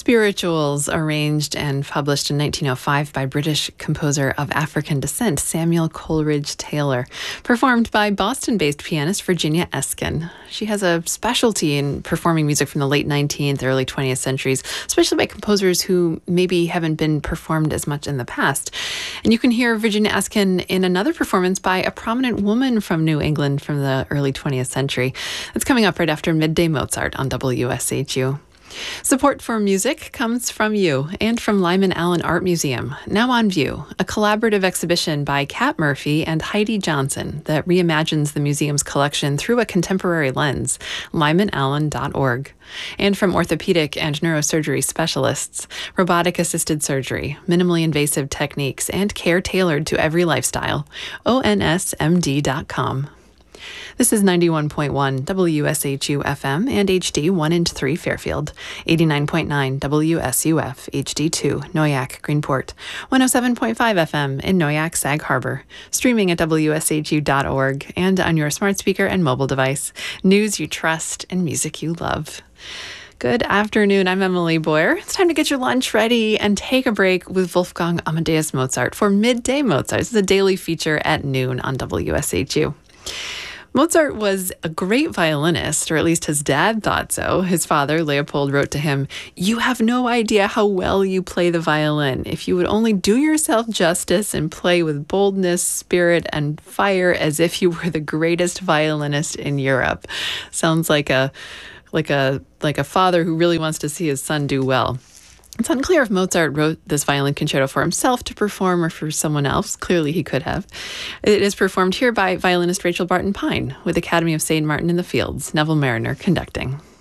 Spirituals, arranged and published in 1905 by British composer of African descent Samuel Coleridge Taylor, performed by Boston-based pianist Virginia Eskin. She has a specialty in performing music from the late 19th, early 20th centuries, especially by composers who maybe haven't been performed as much in the past. And you can hear Virginia Eskin in another performance by a prominent woman from New England from the early 20th century. That's coming up right after Midday Mozart on WSHU. Support for music comes from you and from Lyman Allen Art Museum. Now on view, a collaborative exhibition by Kat Murphy and Heidi Johnson that reimagines the museum's collection through a contemporary lens, lymanallen.org. And from orthopedic and neurosurgery specialists, robotic-assisted surgery, minimally invasive techniques, and care tailored to every lifestyle, onsmd.com. This is 91.1 WSHU FM and HD 1 and 3 Fairfield, 89.9 WSUF HD 2 Noyak Greenport, 107.5 FM in Noyak Sag Harbor, streaming at WSHU.org and on your smart speaker and mobile device. News you trust and music you love. Good afternoon, I'm Emily Boyer. It's time to get your lunch ready and take a break with Wolfgang Amadeus Mozart for Midday Mozart. This is a daily feature at noon on WSHU. Mozart was a great violinist, or at least his dad thought so. His father, Leopold, wrote to him, "You have no idea how well you play the violin. If you would only do yourself justice and play with boldness, spirit, and fire as if you were the greatest violinist in Europe." Sounds like a father who really wants to see his son do well. It's unclear if Mozart wrote this violin concerto for himself to perform or for someone else. Clearly he could have. It is performed here by violinist Rachel Barton Pine with Academy of St. Martin in the Fields, Neville Mariner conducting.